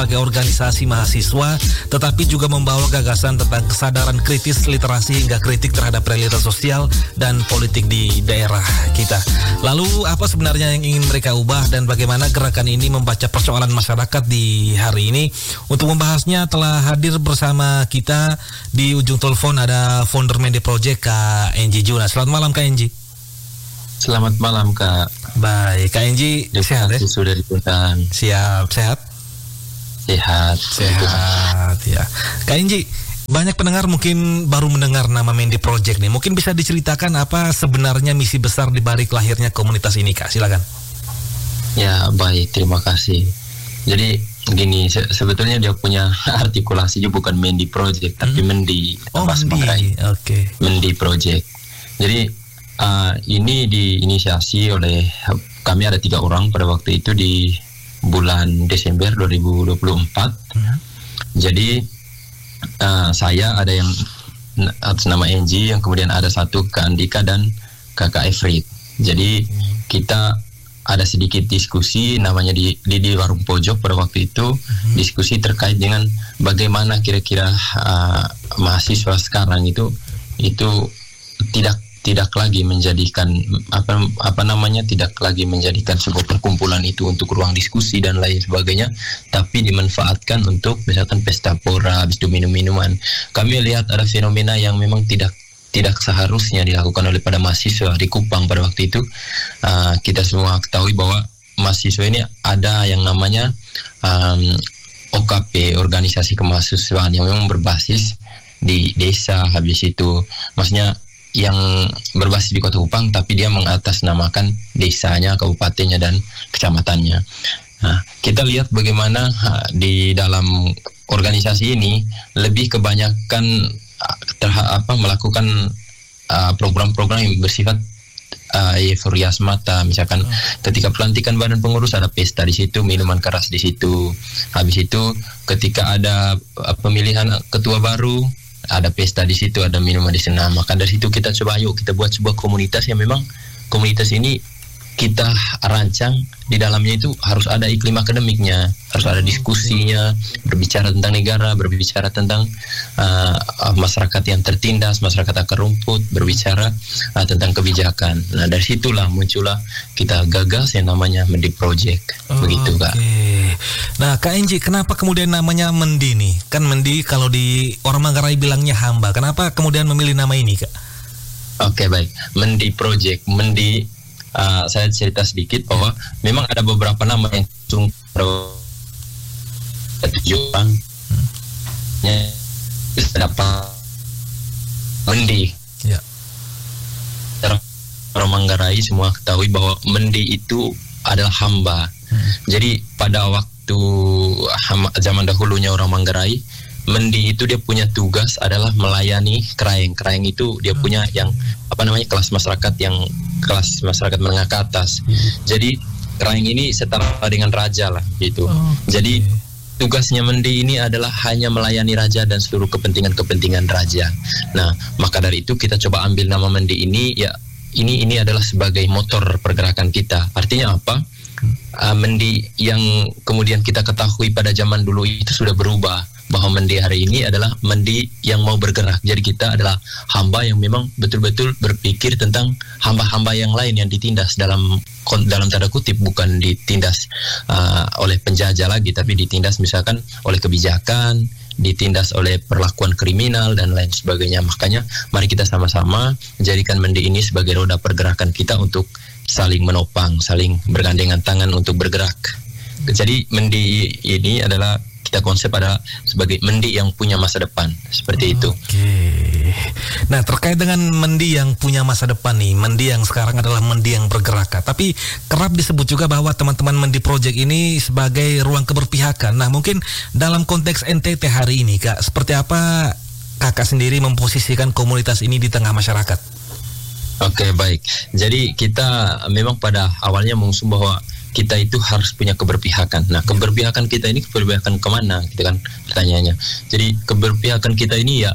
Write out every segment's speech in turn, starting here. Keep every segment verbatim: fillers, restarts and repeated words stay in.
sebagai organisasi mahasiswa, tetapi juga membawa gagasan tentang kesadaran kritis literasi hingga kritik terhadap realitas sosial dan politik di daerah kita. Lalu apa sebenarnya yang ingin mereka ubah dan bagaimana gerakan ini membaca persoalan masyarakat di hari ini? Untuk membahasnya telah hadir bersama kita di ujung telepon ada founder Mende Project Kak Enji Juna. Selamat malam Kak Enji. Selamat malam Kak. Baik, Kak Enji sehat ya? Sudah diundang. Siap, sehat? Sehat. Sehat ya. Kak Enji, banyak pendengar mungkin baru mendengar nama Mende Project nih. Mungkin bisa diceritakan apa sebenarnya misi besar di balik lahirnya komunitas ini Kak? Silakan. Ya baik, terima kasih. Jadi gini, se- sebetulnya dia punya artikulasinya bukan Mende Project, hmm. tapi Mendi. Oh Mendi, oke. Okay. Mendi Project. Jadi uh, ini diinisiasi oleh kami ada tiga orang pada waktu itu di bulan Desember dua ribu dua puluh empat. Hmm. Jadi uh, saya ada yang atas nama Enji, yang kemudian ada satu Kak Andika dan Kakak Efrit. Jadi hmm. kita ada sedikit diskusi namanya di, di di warung pojok pada waktu itu, hmm. diskusi terkait dengan bagaimana kira-kira uh, mahasiswa sekarang itu itu tidak tidak lagi menjadikan apa apa namanya tidak lagi menjadikan sebuah perkumpulan itu untuk ruang diskusi dan lain sebagainya, tapi dimanfaatkan untuk misalkan pesta pora, habis itu minum-minuman. Kami lihat ada fenomena yang memang tidak tidak seharusnya dilakukan oleh pada mahasiswa di Kupang pada waktu itu. Uh, kita semua ketahui bahwa mahasiswa ini ada yang namanya um, O K P, organisasi kemahasiswaan, yang memang berbasis di desa, habis itu maksudnya yang berbasis di Kota Kupang, tapi dia mengatasnamakan desanya, kabupatennya dan kecamatannya. Nah, kita lihat bagaimana uh, di dalam organisasi ini lebih kebanyakan uh, terha- apa melakukan uh, program-program yang bersifat uh, euforia semata. Misalkan hmm. ketika pelantikan badan pengurus ada pesta di situ, minuman keras di situ. Habis itu ketika ada uh, pemilihan ketua baru, ada pesta di situ, ada minuman di sana. Maka dari situ kita coba, yuk kita buat sebuah komunitas yang memang komunitas ini kita rancang di dalamnya itu harus ada iklim akademiknya, harus ada diskusinya, berbicara tentang negara, berbicara tentang uh, masyarakat yang tertindas, masyarakat akar rumput, berbicara uh, tentang kebijakan. Nah dari situlah muncullah kita gagas yang namanya Mendi Project. Oh, begitu Kak. Okay. Nah Kak Enji, kenapa kemudian namanya Mendi nih? Kan Mendi kalau di orang Manggarai bilangnya hamba. Kenapa kemudian memilih nama ini Kak? Oke okay, baik, Mendi Project, Mendi. Uh, saya cerita sedikit bahwa memang ada beberapa nama yang langsung tujuan nya dapat Mendi. Ya. Orang Manggarai semua ketahui bahwa Mendi itu adalah hamba. Hmm. Jadi pada waktu zaman dahulunya orang Manggarai, Mendi itu dia punya tugas adalah melayani Kraeng. Kraeng itu dia punya yang apa namanya kelas masyarakat yang kelas masyarakat menengah ke atas. Jadi Kraeng ini setara dengan raja lah gitu. Okay. Jadi tugasnya Mendi ini adalah hanya melayani raja dan seluruh kepentingan-kepentingan raja. Nah, maka dari itu kita coba ambil nama Mendi ini, ya ini ini adalah sebagai motor pergerakan kita. Artinya apa? Uh, Mendi yang kemudian kita ketahui pada zaman dulu itu sudah berubah, bahwa Mendi hari ini adalah Mendi yang mau bergerak. Jadi kita adalah hamba yang memang betul-betul berpikir tentang hamba-hamba yang lain yang ditindas dalam dalam tanda kutip, bukan ditindas uh, oleh penjajah lagi, tapi ditindas misalkan oleh kebijakan, ditindas oleh perlakuan kriminal dan lain sebagainya. Makanya mari kita sama-sama menjadikan Mendi ini sebagai roda pergerakan kita untuk saling menopang, saling bergandengan tangan untuk bergerak. Jadi Mendi ini adalah kita konsep adalah sebagai Mendi yang punya masa depan, seperti itu. Oke. Nah terkait dengan Mendi yang punya masa depan nih, Mendi yang sekarang adalah Mendi yang bergerak. Tapi kerap disebut juga bahwa teman-teman Mendi Project ini sebagai ruang keberpihakan. Nah mungkin dalam konteks N T T hari ini Kak, seperti apa Kakak sendiri memposisikan komunitas ini di tengah masyarakat? Oke, baik. Jadi kita memang pada awalnya mengusung bahwa kita itu harus punya keberpihakan. Nah, keberpihakan kita ini keberpihakan kemana? Gitu kan pertanyaannya. Jadi keberpihakan kita ini ya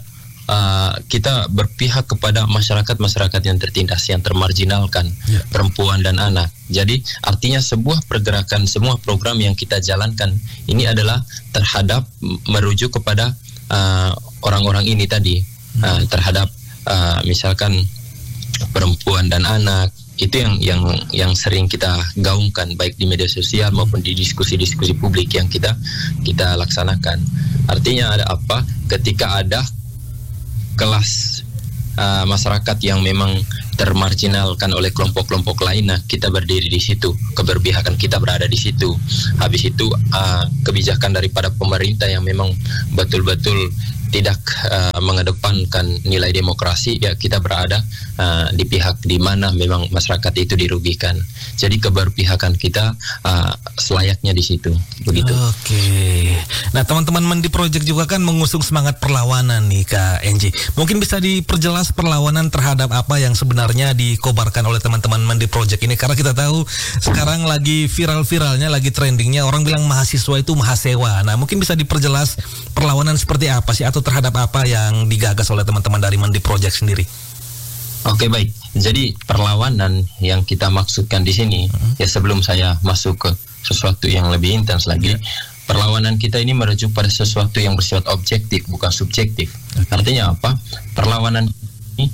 uh, kita berpihak kepada masyarakat-masyarakat yang tertindas, yang termarginalkan, yeah. perempuan dan anak. Jadi artinya sebuah pergerakan, semua program yang kita jalankan ini adalah terhadap merujuk kepada uh, orang-orang ini tadi, hmm. uh, terhadap uh, misalkan perempuan dan anak. Itu yang yang yang sering kita gaungkan baik di media sosial maupun di diskusi-diskusi publik yang kita kita laksanakan. Artinya ada apa? Ketika ada kelas uh, masyarakat yang memang termarginalkan oleh kelompok-kelompok lain, nah kita berdiri di situ, keberpihakan kita berada di situ. Habis itu uh, kebijakan daripada pemerintah yang memang betul-betul tidak uh, mengedepankan nilai demokrasi, ya kita berada uh, di pihak di mana memang masyarakat itu dirugikan. Jadi keberpihakan kita uh, selayaknya di situ, begitu. Oke. Nah, teman-teman Mendi Project juga kan mengusung semangat perlawanan nih Kak Enji. Mungkin bisa diperjelas perlawanan terhadap apa yang sebenarnya dikobarkan oleh teman-teman Mendi Project ini, karena kita tahu sekarang lagi viral-viralnya, lagi trendingnya orang bilang mahasiswa itu mahasewa. Nah, mungkin bisa diperjelas perlawanan seperti apa sih atau terhadap apa yang digagas oleh teman-teman dari Mendi Project sendiri? Oke, baik. Jadi perlawanan yang kita maksudkan di sini, uh-huh. ya sebelum saya masuk ke sesuatu yang lebih intens lagi, yeah. perlawanan kita ini merujuk pada sesuatu yang bersifat objektif, bukan subjektif. Okay. Artinya apa? Perlawanan ini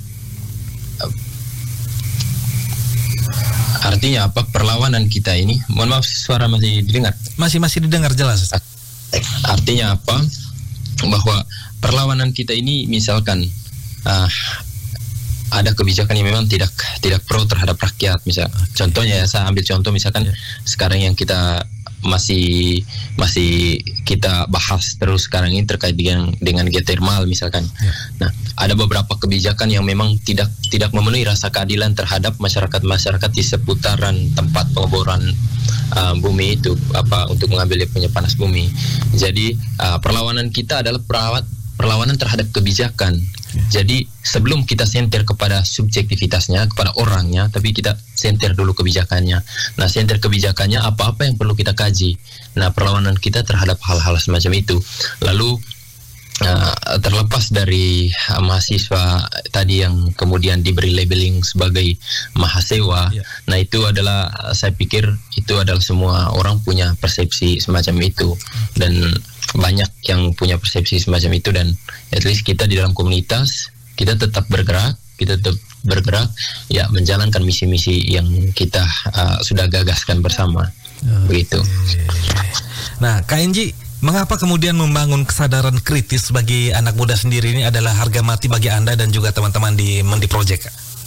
artinya apa? Perlawanan kita ini, mohon maaf suara masih didengar? Masih masih didengar jelas. Artinya apa? Bahwa perlawanan kita ini misalkan uh, ada kebijakan yang memang tidak tidak pro terhadap rakyat, misal. Contohnya ya, saya ambil contoh misalkan yeah. sekarang yang kita masih masih kita bahas terus sekarang ini terkait dengan dengan geothermal misalkan. Yeah. Nah, ada beberapa kebijakan yang memang tidak tidak memenuhi rasa keadilan terhadap masyarakat-masyarakat di seputaran tempat pengeboran uh, bumi itu, apa untuk mengambil punya panas bumi. Jadi uh, perlawanan kita adalah perawat perlawanan terhadap kebijakan. Jadi sebelum kita senter kepada subjektivitasnya, kepada orangnya, tapi kita senter dulu kebijakannya. Nah, senter kebijakannya apa-apa yang perlu kita kaji. Nah, perlawanan kita terhadap hal-hal semacam itu. Lalu uh, terlepas dari uh, mahasiswa tadi yang kemudian diberi labeling sebagai mahasewa, yeah. nah itu adalah saya pikir itu adalah semua orang punya persepsi semacam itu, dan banyak yang punya persepsi semacam itu, dan at least kita di dalam komunitas kita tetap bergerak, kita tetap bergerak ya menjalankan misi-misi yang kita uh, sudah gagaskan bersama. Okay. Begitu. Nah, Kak Enji, mengapa kemudian membangun kesadaran kritis bagi anak muda sendiri ini adalah harga mati bagi Anda dan juga teman-teman di Mendi Project?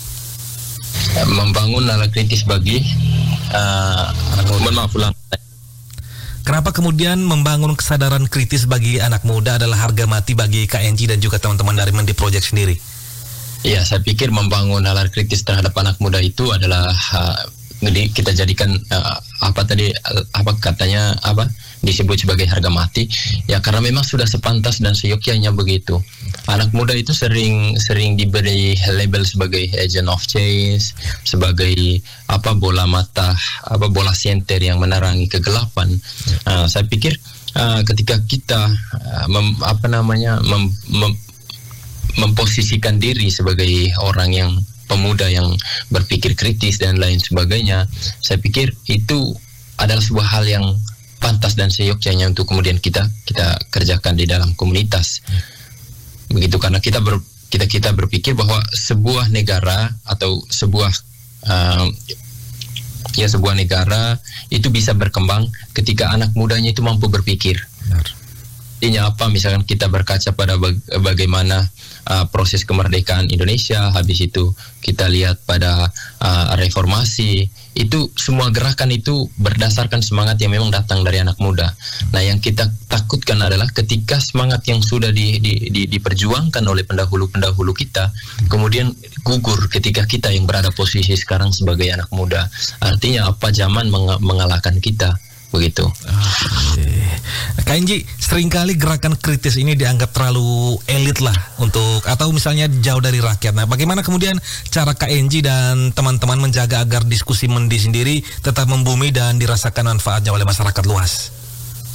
Membangun nalar kritis bagi uh, anak muda. Maaf, ulang. Kenapa kemudian membangun kesadaran kritis bagi anak muda adalah harga mati bagi Kak Enji dan juga teman-teman dari Mendi Project sendiri? Ya, saya pikir membangun nalar kritis terhadap anak muda itu adalah uh, kita jadikan uh, apa tadi uh, apa katanya apa disebut sebagai harga mati, ya karena memang sudah sepantas dan seyogyanya begitu. Anak muda itu sering sering diberi label sebagai agent of change, sebagai apa bola mata, apa bola senter yang menerangi kegelapan. Uh, saya pikir uh, ketika kita uh, mem, apa namanya mem, mem, memposisikan diri sebagai orang yang pemuda yang berpikir kritis dan lain sebagainya, saya pikir itu adalah sebuah hal yang pantas dan seyogyanya untuk kemudian kita kita kerjakan di dalam komunitas. Begitu, karena kita ber, kita kita berpikir bahwa sebuah negara atau sebuah uh, ya sebuah negara itu bisa berkembang ketika anak mudanya itu mampu berpikir. Benar. Artinya apa? Misalkan kita berkaca pada baga- bagaimana uh, proses kemerdekaan Indonesia, habis itu kita lihat pada uh, reformasi, itu semua gerakan itu berdasarkan semangat yang memang datang dari anak muda. Nah, yang kita takutkan adalah ketika semangat yang sudah di, di, di, diperjuangkan oleh pendahulu-pendahulu kita kemudian gugur ketika kita yang berada posisi sekarang sebagai anak muda. Artinya apa? Zaman meng- mengalahkan kita. Begitu. Okay. Kak Enji, seringkali gerakan kritis ini dianggap terlalu elit lah untuk, atau misalnya jauh dari rakyat. Nah, bagaimana kemudian cara Kak Enji dan teman-teman menjaga agar diskusi Mendi sendiri tetap membumi dan dirasakan manfaatnya oleh masyarakat luas?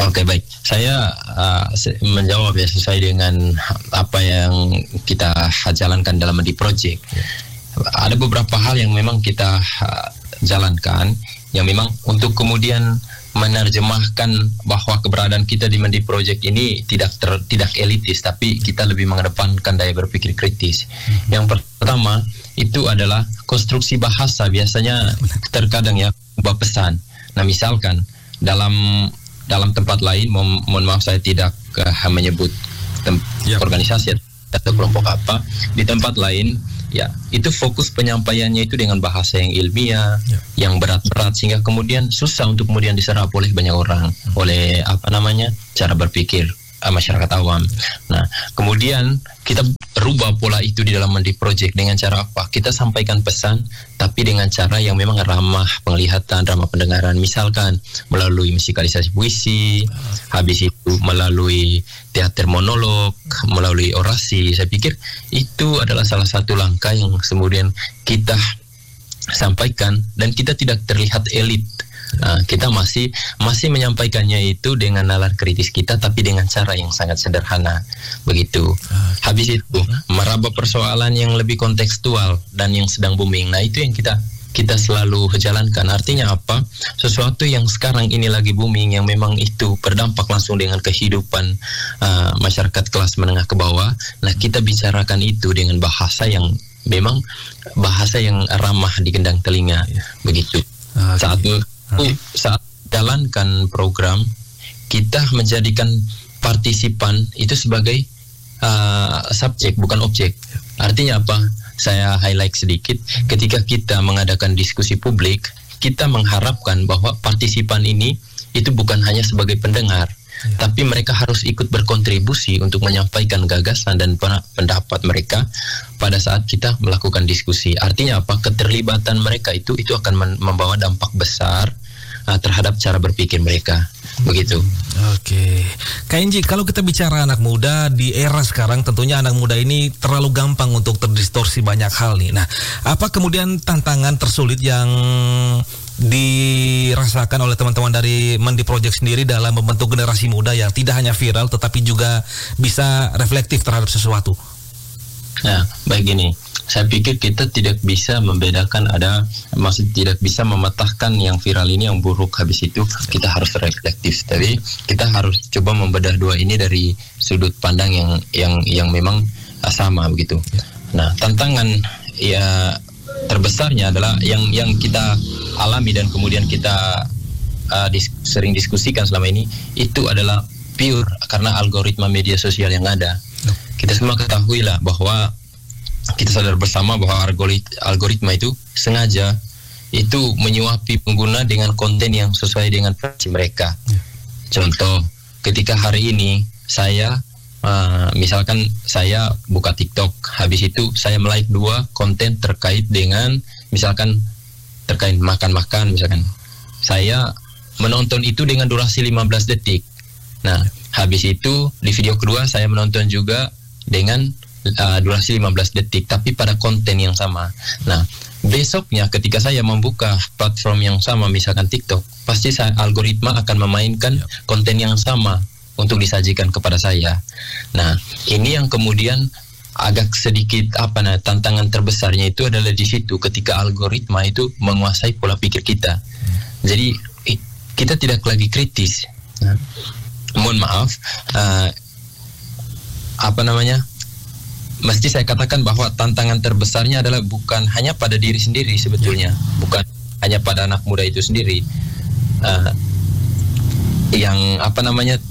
Oke, baik. Saya uh, menjawab ya sesuai dengan apa yang kita jalankan dalam Mendi Project. Ya. Ada beberapa hal yang memang kita uh, jalankan yang memang untuk kemudian menerjemahkan bahwa keberadaan kita di Mendi Project ini tidak ter, tidak elitis, tapi kita lebih mengedepankan daya berpikir kritis. Hmm. Yang pertama itu adalah konstruksi bahasa. Biasanya terkadang ya ubah pesan. Nah, misalkan dalam dalam tempat lain, mo- mohon maaf saya tidak uh, menyebut tem- yep. organisasi atau kelompok apa, di tempat lain ya itu fokus penyampaiannya itu dengan bahasa yang ilmiah, yep. yang berat-berat, sehingga kemudian susah untuk kemudian diserap oleh banyak orang, hmm. oleh apa namanya cara berpikir uh, masyarakat awam. Nah, kemudian kita rubah pola itu di dalam Mendi Project dengan cara apa? Kita sampaikan pesan, tapi dengan cara yang memang ramah penglihatan, ramah pendengaran. Misalkan melalui musikalisasi puisi, habis itu melalui teater monolog, melalui orasi. Saya pikir itu adalah salah satu langkah yang kemudian kita sampaikan dan kita tidak terlihat elit. Nah, kita masih masih menyampaikannya itu dengan nalar kritis kita, tapi dengan cara yang sangat sederhana, begitu. Habis itu meraba persoalan yang lebih kontekstual dan yang sedang booming. Nah, itu yang kita kita selalu jalankan. Artinya apa? Sesuatu yang sekarang ini lagi booming, yang memang itu berdampak langsung dengan kehidupan uh, masyarakat kelas menengah ke bawah. Nah, kita bicarakan itu dengan bahasa yang memang bahasa yang ramah di gendang telinga, begitu. Okay. Saat Uh, saat jalankan program, kita menjadikan partisipan itu sebagai uh, subjek, bukan objek. Artinya apa? Saya highlight sedikit. Ketika kita mengadakan diskusi publik, kita mengharapkan bahwa partisipan ini itu bukan hanya sebagai pendengar, ya. Tapi mereka harus ikut berkontribusi untuk menyampaikan gagasan dan pendapat mereka pada saat kita melakukan diskusi. Artinya apa? Keterlibatan mereka itu itu akan membawa dampak besar uh, terhadap cara berpikir mereka. Begitu. Oke, Kak Enji, kalau kita bicara anak muda di era sekarang, tentunya anak muda ini terlalu gampang untuk terdistorsi banyak hal nih. Nah, apa kemudian tantangan tersulit yang dirasakan oleh teman-teman dari Mendi Project sendiri dalam membentuk generasi muda yang tidak hanya viral tetapi juga bisa reflektif terhadap sesuatu? Nah, baik gini. Saya pikir kita tidak bisa membedakan ada, maksud tidak bisa mematahkan yang viral ini yang buruk, habis itu kita harus reflektif. Tapi kita harus coba membedah dua ini dari sudut pandang yang yang yang memang sama begitu. Nah, tantangan ya terbesarnya adalah yang yang kita alami dan kemudian kita uh, dis- sering diskusikan selama ini, itu adalah pure karena algoritma media sosial yang ada. Kita semua ketahui lah bahwa kita sadar bersama bahwa algoritma itu sengaja itu menyuapi pengguna dengan konten yang sesuai dengan versi mereka. Contoh, ketika hari ini saya uh, misalkan saya buka TikTok, habis itu saya like dua konten terkait dengan misalkan terkait makan-makan, misalkan saya menonton itu dengan durasi lima belas detik. Nah, habis itu di video kedua saya menonton juga dengan Uh, durasi lima belas detik, tapi pada konten yang sama. Nah, besoknya ketika saya membuka platform yang sama, misalkan TikTok, pasti saya, algoritma akan memainkan yep. konten yang sama untuk disajikan kepada saya. Nah, ini yang kemudian agak sedikit apa nah tantangan terbesarnya itu adalah di situ, ketika algoritma itu menguasai pola pikir kita. Hmm. Jadi kita tidak lagi kritis. Nah, mohon maaf, uh, apa namanya? Mesti saya katakan bahwa tantangan terbesarnya adalah bukan hanya pada diri sendiri sebetulnya, bukan hanya pada anak muda itu sendiri, uh, yang apa namanya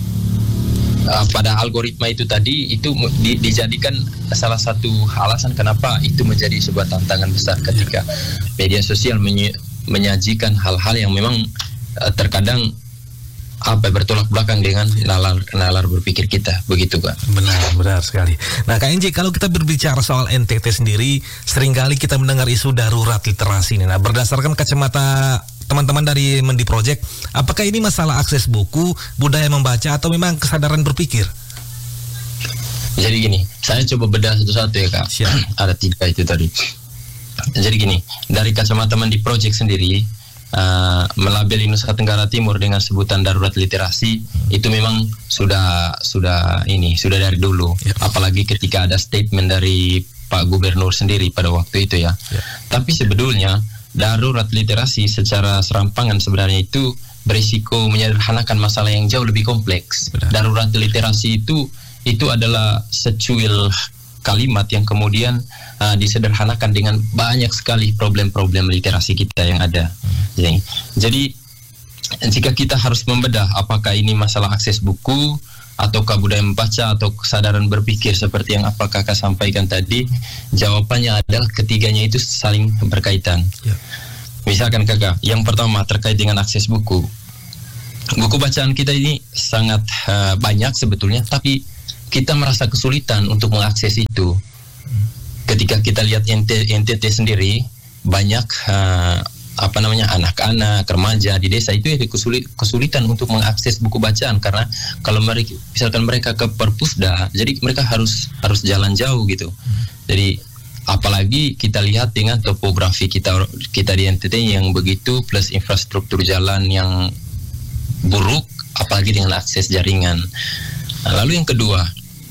uh, pada algoritma itu tadi itu di, dijadikan salah satu alasan kenapa itu menjadi sebuah tantangan besar ketika media sosial menye, menyajikan hal-hal yang memang uh, terkadang apa bertolak belakang dengan nalar nalar berpikir kita, begitu Kak. Benar, benar sekali. Nah Kak Enji, kalau kita berbicara soal N T T sendiri, seringkali kita mendengar isu darurat literasi nih. Nah, berdasarkan kacamata teman-teman dari Mendi Project, apakah ini masalah akses buku, budaya membaca, atau memang kesadaran berpikir? Jadi gini, saya coba bedah satu-satu ya Kak. Siap. Ada tiga itu tadi. Jadi gini, dari kacamata Mendi Project sendiri, uh, melabeli Nusa Tenggara Timur dengan sebutan darurat literasi hmm. itu memang sudah sudah ini sudah dari dulu. Ya. Apalagi ketika ada statement dari Pak Gubernur sendiri pada waktu itu ya. ya. Tapi sebetulnya darurat literasi secara serampangan sebenarnya itu berisiko menyederhanakan masalah yang jauh lebih kompleks. Benar. Darurat literasi itu itu adalah secuil kalimat yang kemudian uh, disederhanakan dengan banyak sekali problem-problem literasi kita yang ada. Hmm. Jadi, jadi jika kita harus membedah apakah ini masalah akses buku ataukah budaya membaca atau kesadaran berpikir seperti yang apa kakak sampaikan tadi, jawabannya adalah ketiganya itu saling berkaitan. Ya. Misalkan kakak, yang pertama terkait dengan akses buku. Buku bacaan kita ini sangat uh, banyak sebetulnya, tapi kita merasa kesulitan untuk mengakses itu. Ketika kita lihat N T T sendiri, banyak uh, apa namanya anak-anak, remaja di desa itu ya kesulit, kesulitan untuk mengakses buku bacaan karena kalau mereka misalkan mereka ke perpusda, jadi mereka harus harus jalan jauh gitu. Jadi apalagi kita lihat dengan topografi kita kita di N T T yang begitu plus infrastruktur jalan yang buruk, apalagi dengan akses jaringan. Nah, lalu yang kedua,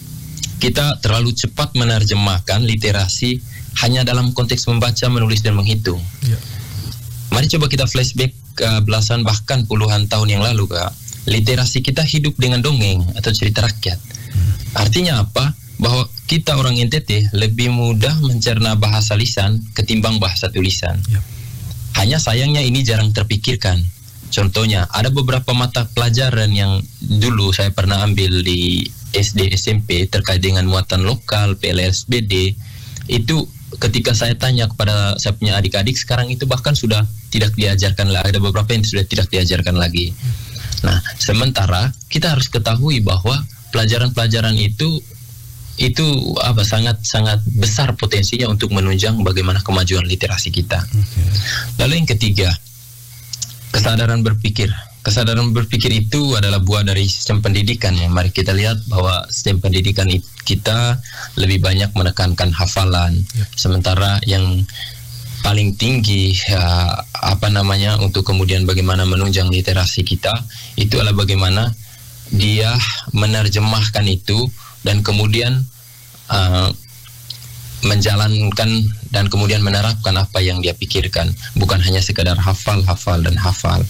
kita terlalu cepat menerjemahkan literasi hanya dalam konteks membaca, menulis dan menghitung. Ya. Mari coba kita flashback uh, belasan bahkan puluhan tahun yang lalu, Kak. Literasi kita hidup dengan dongeng atau cerita rakyat. Hmm. Artinya apa? Bahwa kita orang N T T lebih mudah mencerna bahasa lisan ketimbang bahasa tulisan. Yep. Hanya sayangnya ini jarang terpikirkan. Contohnya, ada beberapa mata pelajaran yang dulu saya pernah ambil di S D S M P terkait dengan muatan lokal, P L S B D. Itu ketika saya tanya kepada saya punya adik-adik, sekarang itu bahkan sudah tidak diajarkan lagi. Ada beberapa yang sudah tidak diajarkan lagi. Nah, sementara kita harus ketahui bahwa pelajaran-pelajaran itu itu apa sangat sangat besar potensinya untuk menunjang bagaimana kemajuan literasi kita. Okay. Lalu yang ketiga, kesadaran berpikir. Kesadaran berpikir itu adalah buah dari sistem pendidikan ya. Mari kita lihat bahwa sistem pendidikan kita lebih banyak menekankan hafalan, yep. Sementara yang paling tinggi ya, apa namanya untuk kemudian bagaimana menunjang literasi kita itu adalah bagaimana dia menerjemahkan itu dan kemudian uh, menjalankan dan kemudian menerapkan apa yang dia pikirkan, bukan hanya sekadar hafal, hafal dan hafal.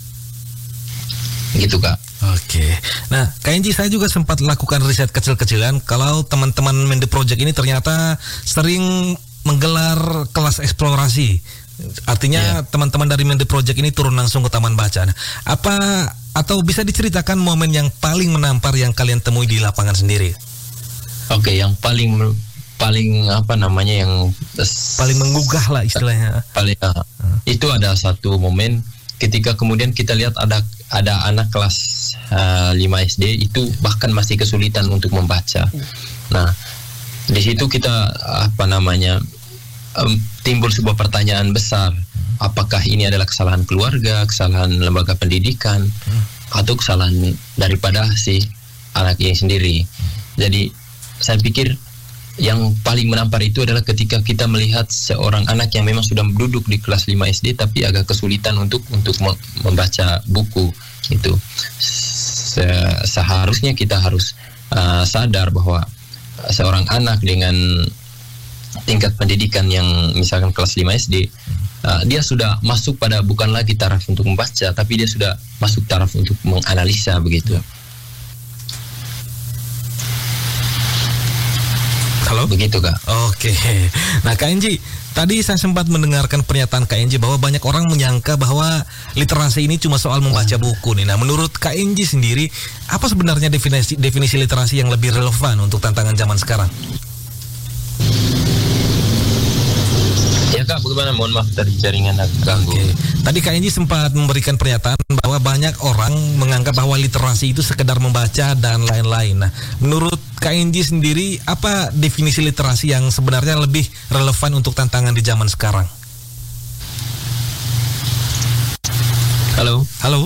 Gitu, Kak. Oke. Nah, Kak Enji, saya juga sempat lakukan riset kecil-kecilan kalau teman-teman Mende Project ini ternyata sering menggelar kelas eksplorasi. Artinya yeah. teman-teman dari Mende Project ini turun langsung ke taman bacaan. Apa atau bisa diceritakan momen yang paling menampar yang kalian temui di lapangan sendiri? Oke, yang paling paling apa namanya yang paling menggugah lah istilahnya. Paling uh, hmm. itu ada satu momen ketika kemudian kita lihat ada ada anak kelas uh, lima S D itu bahkan masih kesulitan untuk membaca. Nah, di situ kita apa namanya um, timbul sebuah pertanyaan besar. Apakah ini adalah kesalahan keluarga, kesalahan lembaga pendidikan, hmm. atau kesalahan daripada si anak ini sendiri? Jadi saya pikir yang paling menampar itu adalah ketika kita melihat seorang anak yang memang sudah duduk di kelas lima S D tapi agak kesulitan untuk untuk membaca buku itu. Se- seharusnya kita harus uh, sadar bahwa seorang anak dengan tingkat pendidikan yang misalkan kelas lima S D, uh, dia sudah masuk pada bukan lagi taraf untuk membaca, tapi dia sudah masuk taraf untuk menganalisa begitu. Halo? Begitu, Kak. Oke. Nah, Kak Enji, tadi saya sempat mendengarkan pernyataan Kak Enji bahwa banyak orang menyangka bahwa literasi ini cuma soal membaca buku nih. Nah, menurut Kak Enji sendiri, apa sebenarnya definisi definisi literasi yang lebih relevan untuk tantangan zaman sekarang? Ya, Kak, bagaimana? Mohon maaf dari jaringan agak ganggu. Oke. Tadi Kak Enji sempat memberikan pernyataan bahwa banyak orang menganggap bahwa literasi itu sekedar membaca dan lain-lain. Nah, menurut Kak Enji sendiri, apa definisi literasi yang sebenarnya lebih relevan untuk tantangan di zaman sekarang? Halo. Halo.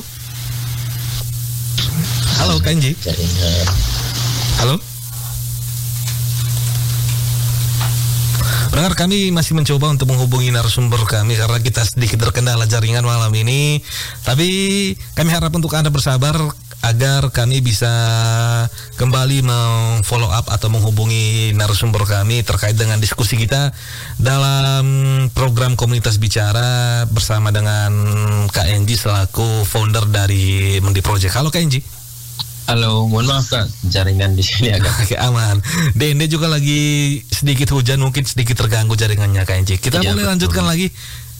Halo, Kak Enji. Halo. Pendengar, kami masih mencoba untuk menghubungi narasumber kami karena kita sedikit terkendala jaringan malam ini. Tapi kami harap untuk Anda bersabar agar kami bisa kembali memfollow up atau menghubungi narasumber kami terkait dengan diskusi kita dalam program Komunitas Bicara bersama dengan Kak Enji selaku founder dari Mendi Project. Halo Kak Enji. Halo, mohon maaf Kak, jaringan di sini agak Oke, aman. Dende juga lagi sedikit hujan, mungkin sedikit terganggu jaringannya Kak Enji. Kita ya, boleh betul. lanjutkan lagi?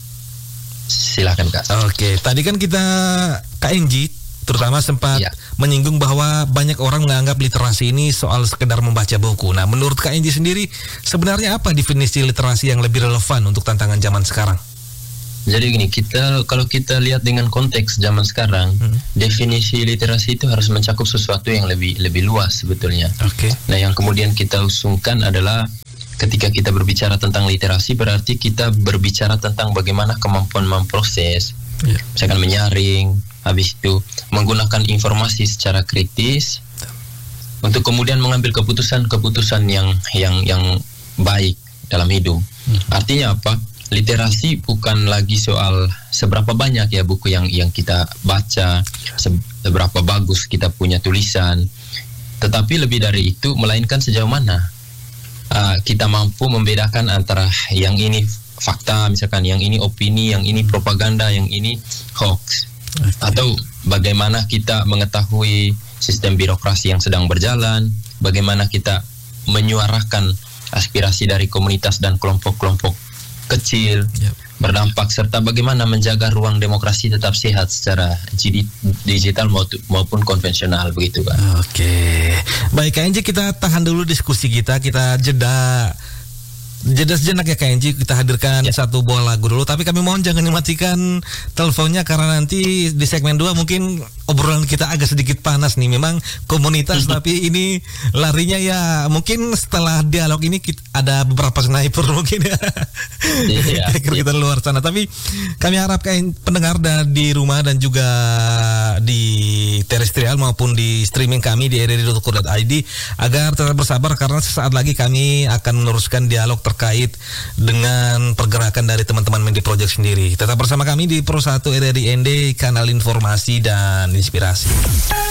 Silakan Kak. Oke, tadi kan kita Kak Enji terutama sempat ya. menyinggung bahwa banyak orang menganggap literasi ini soal sekedar membaca buku. Nah, menurut Kak Enji sendiri, sebenarnya apa definisi literasi yang lebih relevan untuk tantangan zaman sekarang? Jadi gini, kita kalau kita lihat dengan konteks zaman sekarang, hmm. definisi literasi itu harus mencakup sesuatu yang lebih lebih luas sebetulnya. Oke. Okay. Nah, yang kemudian kita usungkan adalah ketika kita berbicara tentang literasi, berarti kita berbicara tentang bagaimana kemampuan memproses, yeah. misalkan menyaring, habis itu menggunakan informasi secara kritis untuk kemudian mengambil keputusan-keputusan yang yang yang baik dalam hidup. Hmm. Artinya apa? Literasi bukan lagi soal seberapa banyak ya buku yang yang kita baca, seberapa bagus kita punya tulisan, tetapi lebih dari itu, melainkan sejauh mana uh, kita mampu membedakan antara yang ini fakta, misalkan yang ini opini, yang ini propaganda, yang ini hoax, atau bagaimana kita mengetahui sistem birokrasi yang sedang berjalan, bagaimana kita menyuarakan aspirasi dari komunitas dan kelompok-kelompok kecil, yep. berdampak, serta bagaimana menjaga ruang demokrasi tetap sehat secara digital maupun konvensional, begitu Pak. Oke, baik Kak Enji, kita tahan dulu diskusi kita, kita jeda jeda sejenak ya Kak Enji, kita hadirkan ya. satu buah lagu dulu, tapi kami mohon jangan dimatikan teleponnya karena nanti di segmen dua mungkin obrolan kita agak sedikit panas nih, memang komunitas tapi ini larinya ya mungkin setelah dialog ini kita, ada beberapa sniper mungkin ya, ya, ya. kita luar sana, tapi kami harapkan pendengar di rumah dan juga di terestrial maupun di streaming kami di r r i dot co dot i d agar tetap bersabar karena sesaat lagi kami akan meneruskan dialog terkait dengan pergerakan dari teman-teman Mendi Project sendiri. Tetap bersama kami di Pro satu R R I N D, kanal informasi dan inspirasi.